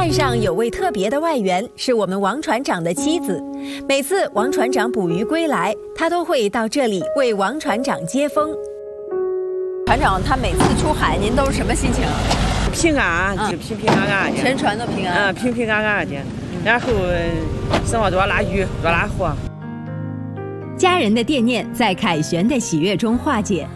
岸上有位特别的外援，是我们王船长的妻子。每次王船长捕鱼归来，她都会到这里为王船长接风。船长，他每次出海，您都是什么心情？ 平安，就平平安安的， 全船都平安。 平平安安的，然后生活多拉鱼，多拉货。 家人的惦念在凯旋的喜悦中化解。